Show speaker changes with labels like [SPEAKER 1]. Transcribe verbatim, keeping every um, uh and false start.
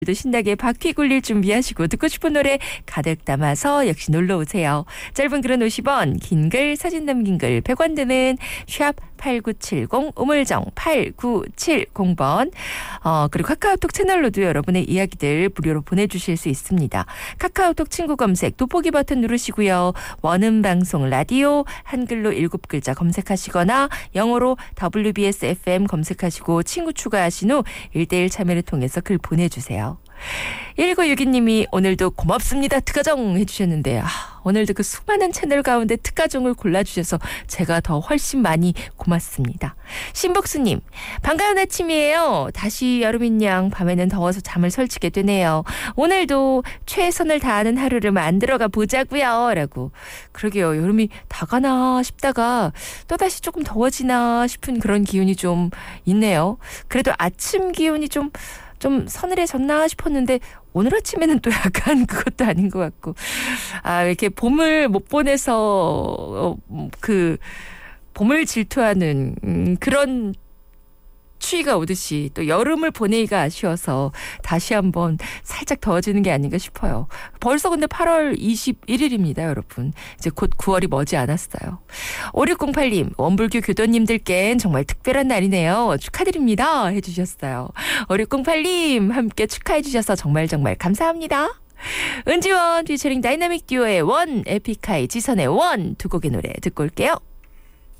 [SPEAKER 1] 도 신나게 바퀴 굴릴 준비하시고 듣고 싶은 노래 가득 담아서 역시 놀러 오세요. 짧은 글은 오십 원, 긴 글, 사진 남긴 글 백 원 드는 샵 팔구칠공, 우물정 팔구칠공 번. 어, 그리고 카카오톡 채널로도 여러분의 이야기들 무료로 보내주실 수 있습니다. 카카오톡 친구 검색, 돋보기 버튼 누르시고요. 원음 방송 라디오 한글로 일곱 글자 검색하시거나 영어로 더블유비에스 에프엠 검색하시고 친구 추가하신 후 일 대일 참여를 통해서 글 보내주세요. 일구육이 님이 오늘도 고맙습니다 특가정 해주셨는데 아, 오늘도 그 수많은 채널 가운데 특가정을 골라주셔서 제가 더 훨씬 많이 고맙습니다. 신복수님, 반가운 아침이에요. 다시 여름인 양 밤에는 더워서 잠을 설치게 되네요. 오늘도 최선을 다하는 하루를 만들어가 보자고요 라고. 그러게요, 여름이 다 가나 싶다가 또다시 조금 더워지나 싶은 그런 기운이 좀 있네요. 그래도 아침 기운이 좀 좀 서늘해졌나 싶었는데 오늘 아침에는 또 약간 그것도 아닌 것 같고, 아 이렇게 봄을 못 보내서 어, 그 봄을 질투하는 음, 그런 추위가 오듯이 또 여름을 보내기가 아쉬워서 다시 한번 살짝 더워지는 게 아닌가 싶어요. 벌써 근데 팔월 이십일일입니다, 여러분. 이제 곧 구월이 머지 않았어요. 오육공팔 님, 원불교 교도님들께는 정말 특별한 날이네요. 축하드립니다 해주셨어요. 오육공팔 님 함께 축하해 주셔서 정말 정말 감사합니다. 은지원 피처링 다이나믹 듀오의 원, 에픽하이 지선의 원 두 곡의 노래 듣고 올게요.